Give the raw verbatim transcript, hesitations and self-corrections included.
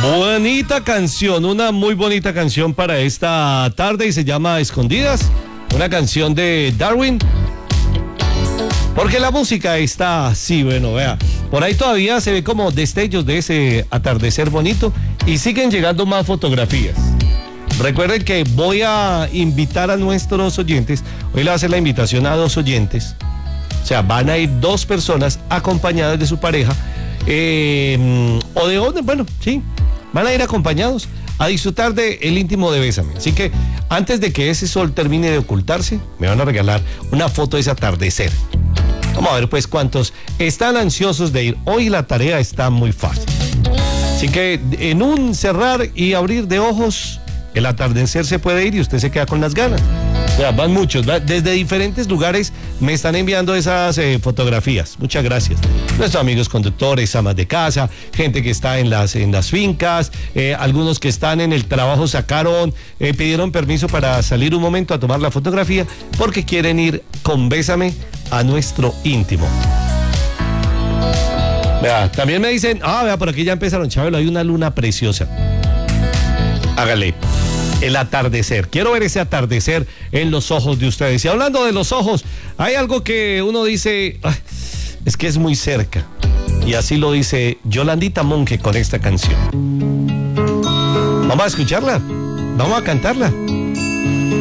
Bonita canción, una muy bonita canción para esta tarde y se llama Escondidas, una canción de Darwin. Porque la música está así, bueno, vea, por ahí todavía se ve como destellos de ese atardecer bonito y siguen llegando más fotografías. Recuerden que voy a invitar a nuestros oyentes, hoy le voy a hacer la invitación a dos oyentes, o sea, van a ir dos personas acompañadas de su pareja, eh, o de otro, bueno, sí, van a ir acompañados a disfrutar de el íntimo de Bésame. Así que antes de que ese sol termine de ocultarse, me van a regalar una foto de ese atardecer. Vamos a ver pues cuántos están ansiosos de ir. Hoy la tarea está muy fácil. Así que en un cerrar y abrir de ojos, el atardecer se puede ir y usted se queda con las ganas. O sea, van muchos, ¿va? Desde diferentes lugares me están enviando esas eh, fotografías. Muchas gracias. Nuestros amigos conductores, amas de casa, gente que está en las, en las fincas, eh, algunos que están en el trabajo sacaron, eh, pidieron permiso para salir un momento a tomar la fotografía porque quieren ir con Bésame a nuestro íntimo. Vea, también me dicen, ah, vea, por aquí ya empezaron, Chabelo, hay una luna preciosa. Hágale. El atardecer, quiero ver ese atardecer en los ojos de ustedes. Y hablando de los ojos, hay algo que uno dice, es que es muy cerca. Y así lo dice Yolandita Monge con esta canción. Vamos a escucharla, vamos a cantarla.